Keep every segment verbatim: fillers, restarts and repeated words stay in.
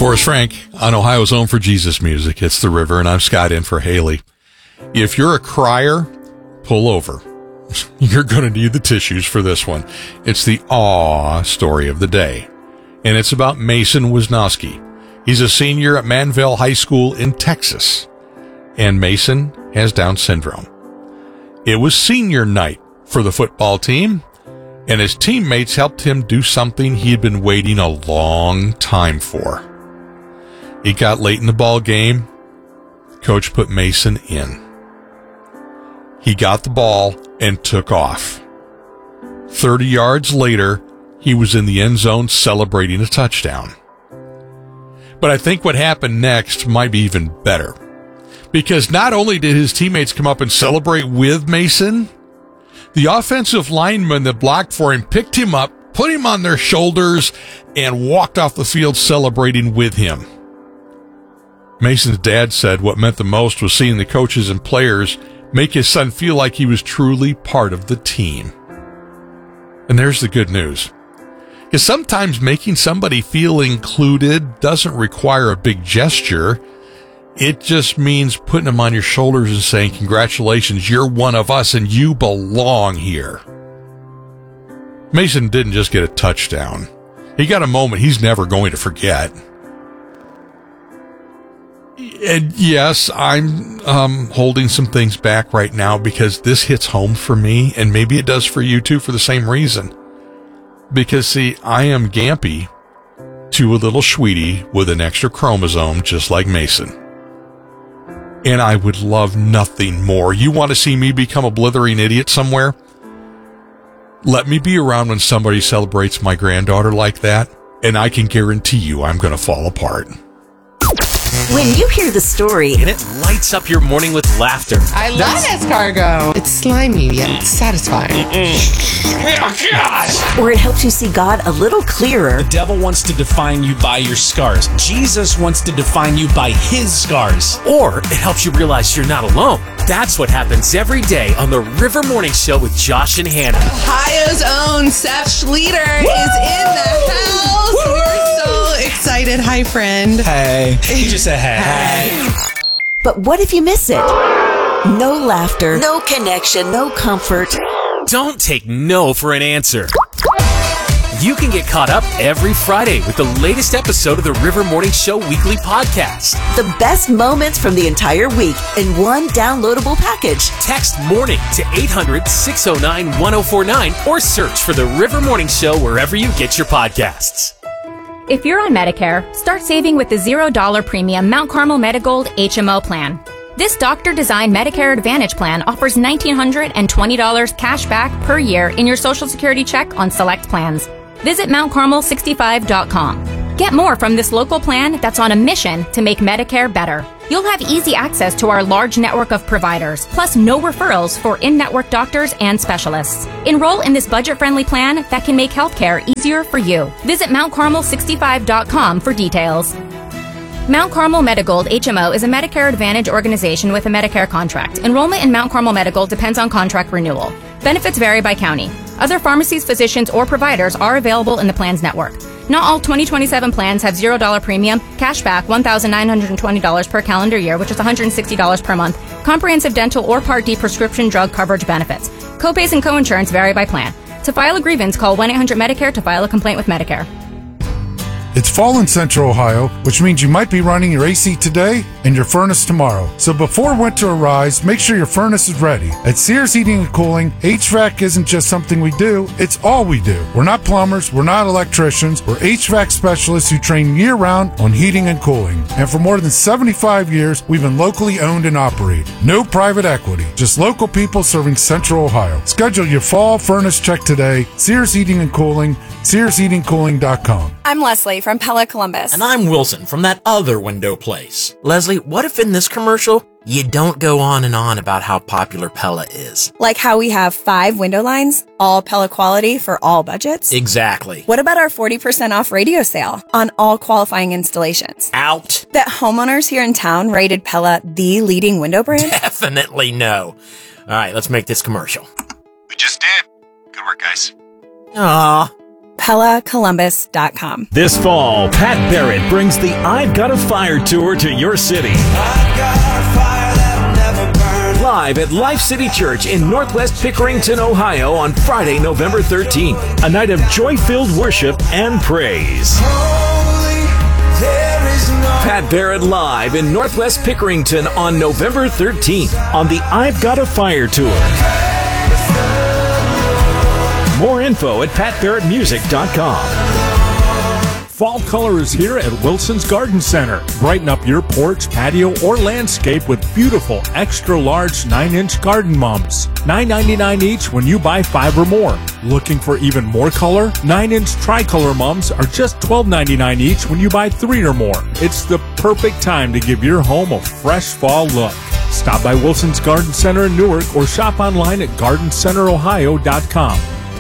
Forrest Frank on Ohio's Own for Jesus Music. It's The River, and I'm Scott in for Haley. If you're a crier, pull over. You're going to need the tissues for this one. It's the awe story of the day, and it's about Mason Wisnowski. He's a senior at Manville High School in Texas, and Mason has Down syndrome. It was senior night for the football team, and his teammates helped him do something he had been waiting a long time for. It got late in the ball game. Coach put Mason in. He got the ball and took off. Thirty yards later, he was in the end zone celebrating a touchdown. But I think what happened next might be even better, because not only did his teammates come up and celebrate with Mason, the offensive lineman that blocked for him picked him up, put him on their shoulders, and walked off the field celebrating with him. Mason's dad said what meant the most was seeing the coaches and players make his son feel like he was truly part of the team. And there's the good news. Because sometimes making somebody feel included doesn't require a big gesture. It just means putting them on your shoulders and saying, congratulations, you're one of us and you belong here. Mason didn't just get a touchdown. He got a moment he's never going to forget. And yes, I'm um, holding some things back right now because this hits home for me, and maybe it does for you too for the same reason. Because, see, I am Gampy to a little sweetie with an extra chromosome just like Mason. And I would love nothing more. You want to see me become a blithering idiot somewhere? Let me be around when somebody celebrates my granddaughter like that, and I can guarantee you I'm going to fall apart. When you hear the story, and it lights up your morning with laughter. I love escargot. It's slimy yet satisfying. Oh, gosh. Or it helps you see God a little clearer. The devil wants to define you by your scars. Jesus wants to define you by his scars. Or it helps you realize you're not alone. That's what happens every day on the River Morning Show with Josh and Hannah. Ohio's own Seth Schleter Woo! Is in the house. Woo! We're so excited. Hi, friend. Hey. He just said hey. Hey. But what if you miss it? No laughter, no connection, no comfort. Don't take no for an answer. You can get caught up every Friday with the latest episode of the River Morning Show weekly podcast. The best moments from the entire week in one downloadable package. Text MORNING to eight hundred, six oh nine, one oh four nine or search for the River Morning Show wherever you get your podcasts. If you're on Medicare, start saving with the zero dollar premium Mount Carmel Medigold H M O plan. This doctor-designed Medicare Advantage plan offers one thousand nine hundred twenty dollars cash back per year in your Social Security check on select plans. Visit mount carmel sixty-five dot com. Get more from this local plan that's on a mission to make Medicare better. You'll have easy access to our large network of providers, plus no referrals for in-network doctors and specialists. Enroll in this budget-friendly plan that can make healthcare easier for you. Visit mount carmel sixty-five dot com for details. Mount Carmel Medigold H M O is a Medicare Advantage organization with a Medicare contract. Enrollment in Mount Carmel Medigold depends on contract renewal. Benefits vary by county. Other pharmacies, physicians, or providers are available in the plan's network. Not all twenty twenty-seven plans have zero dollar premium, cashback one thousand nine hundred twenty dollars per calendar year, which is one hundred sixty dollars per month, comprehensive dental or Part D prescription drug coverage benefits. Copays and coinsurance vary by plan. To file a grievance, call one eight hundred Medicare to file a complaint with Medicare. It's fall in Central Ohio, which means you might be running your A C today and your furnace tomorrow. So before winter arrives, make sure your furnace is ready. At Sears Heating and Cooling, H V A C isn't just something we do, it's all we do. We're not plumbers, we're not electricians, we're H V A C specialists who train year-round on heating and cooling. And for more than seventy-five years, we've been locally owned and operated. No private equity, just local people serving Central Ohio. Schedule your fall furnace check today. Sears Heating and Cooling, sears heating cooling dot com. I'm Leslie from Pella Columbus. And I'm Wilson from that other window place. Leslie, what if in this commercial, you don't go on and on about how popular Pella is? Like how we have five window lines, all Pella quality for all budgets? Exactly. What about our forty percent off radio sale on all qualifying installations? Out. That homeowners here in town rated Pella the leading window brand? Definitely no. All right, let's make this commercial. We just did. Good work, guys. Aw. Pella Columbus dot com. This fall, Pat Barrett brings the I've Got a Fire tour to your city. I've got a fire that'll never burn. Live at Life City Church in Northwest Pickerington, Ohio on Friday, November thirteenth. A night of joy-filled worship and praise. Holy, there is no... Pat Barrett live in Northwest Pickerington on November thirteenth on the I've Got a Fire tour. More info at pat barrett music dot com. Fall color is here at Wilson's Garden Center. Brighten up your porch, patio, or landscape with beautiful extra-large nine inch garden mums. nine ninety-nine each when you buy five or more. Looking for even more color? nine inch tricolor mums are just twelve ninety-nine each when you buy three or more. It's the perfect time to give your home a fresh fall look. Stop by Wilson's Garden Center in Newark or shop online at garden center ohio dot com.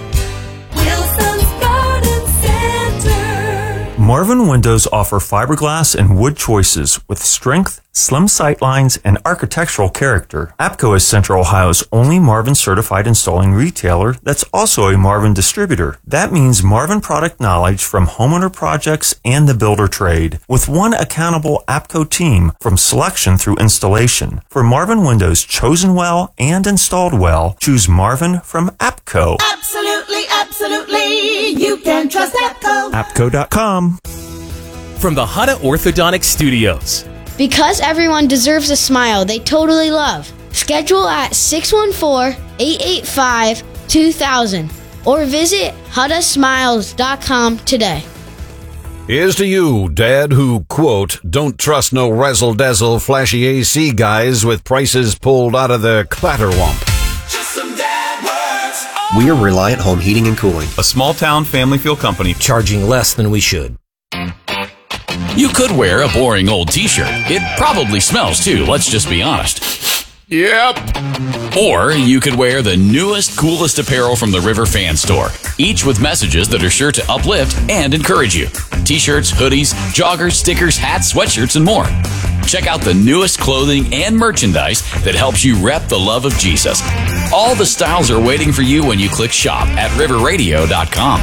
Marvin Windows offer fiberglass and wood choices with strength, slim sight lines, and architectural character. APCO is Central Ohio's only Marvin certified installing retailer that's also a Marvin distributor. That means Marvin product knowledge from homeowner projects and the builder trade, with one accountable APCO team from selection through installation. For Marvin Windows chosen well and installed well, choose Marvin from APCO. Absolutely, absolutely. You can trust APCO. APCO dot com. From the Hutta Orthodontic Studios. Because everyone deserves a smile they totally love. Schedule at six one four, eight eight five, two thousand or visit hutta smiles dot com today. Here's to you, Dad, who, quote, don't trust no razzle-dazzle flashy A C guys with prices pulled out of their clatterwump. We are Reliant Home Heating and Cooling, a small-town family-feel company charging less than we should. You could wear a boring old t-shirt. It probably smells too, let's just be honest. Yep. Or you could wear the newest, coolest apparel from the River Fan Store, each with messages that are sure to uplift and encourage you. T-shirts, hoodies, joggers, stickers, hats, sweatshirts, and more. Check out the newest clothing and merchandise that helps you rep the love of Jesus. All the styles are waiting for you when you click shop at river radio dot com.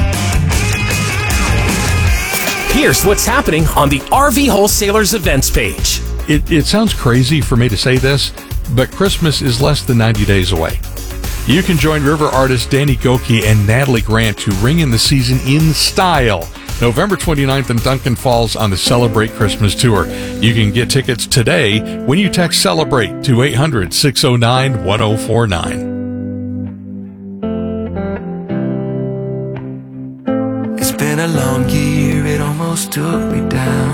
Here's what's happening on the R V Wholesalers events page. It, it sounds crazy for me to say this, but Christmas is less than ninety days away. You can join river artists Danny Goki and Natalie Grant to ring in the season in style. November twenty-ninth in Duncan Falls on the Celebrate Christmas Tour. You can get tickets today when you text CELEBRATE to eight hundred, six oh nine, one oh four nine. It's been a long year, it almost took me down.